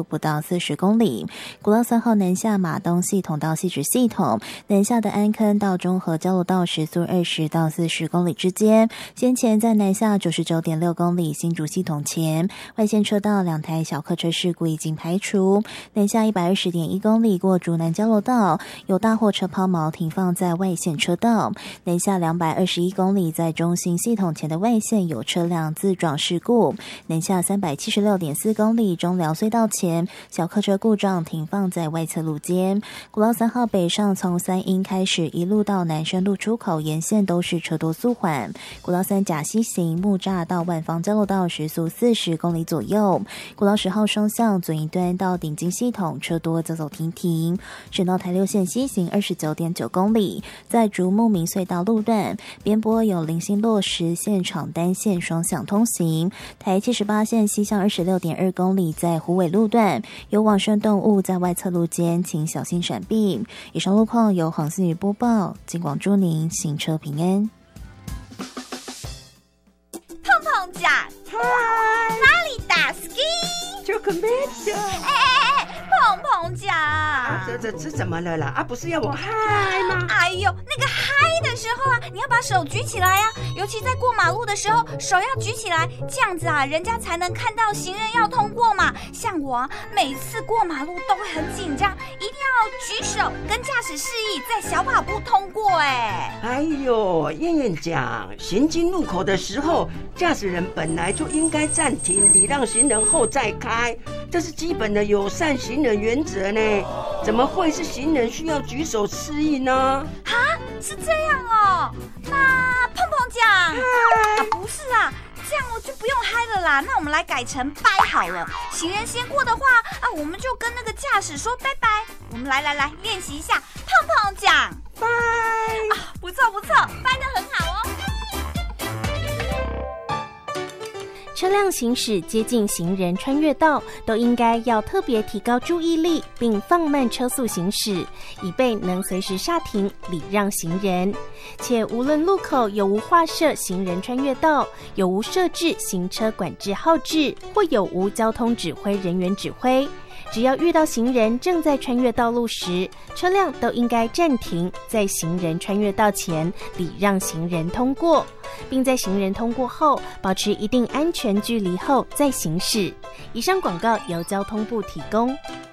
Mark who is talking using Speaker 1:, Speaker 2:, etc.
Speaker 1: 不到40公里。国道3号南下马东系统到汐止系统，南下的安坑到中和交流道时速20到40公里之间。先前在南下99.6公里新竹系统前，外线车道2台小客车事故已经排除。南下120.1公里过竹南交流道，有大货车抛锚停放在外线车道。南下221公里，在中兴系统前的外线有车辆自撞事故。南下376.4公里，中寮隧道前小客车故障停放在外侧路肩。国道3号北上从三鶯开始一路到南深路出口沿线都是车多速缓。国道3甲西行木栅到万芳交流道时速40公里左右。国道10号双向左一端到顶金系统车多走走停停。省道台6线西行29.9公里，在竹木明隧道路段边坡有零星落实，现场单线双向通行。台78线西向26.2公里，在虎尾路段有往生动物在外侧路间，请小心闪避。以上路况由黄思雨播报，尽广祝您行车平安。
Speaker 2: 碰碰甲，哪里打 ski？
Speaker 3: 就可没的。
Speaker 2: 碰碰甲，
Speaker 3: 这怎么了啦？啊，不是要我嗨吗？
Speaker 2: 哎呦，那个嗨的时候啊，你要把手举起来啊，尤其在过马路的时候，手要举起来，这样子啊，人家才能看到行人要通过嘛。像我啊，每次过马路都会很紧张，一定要举手跟驾驶示意，在小跑步通过。
Speaker 3: 哎呦，燕燕讲，行经路口的时候，驾驶人本来就应该暂停，礼让行人后再开，这是基本的友善行人原则呢。怎么会是行人需要举手示意呢？
Speaker 2: 哈，是这样哦。那碰碰讲啊，不是啊，这样我就不用嗨了啦。那我们来改成拜好了。行人先过的话啊，我们就跟那个驾驶说拜拜。我们来练习一下，碰碰讲
Speaker 3: 拜
Speaker 2: 啊，不错，拜得很好哦。
Speaker 4: 车辆行驶接近行人穿越道，都应该要特别提高注意力，并放慢车速行驶，以备能随时刹停礼让行人。且无论路口有无划设行人穿越道，有无设置行车管制号志，或有无交通指挥人员指挥，只要遇到行人正在穿越道路时，车辆都应该暂停，在行人穿越道前礼让行人通过，并在行人通过后保持一定安全距离后再行驶。以上广告由交通部提供。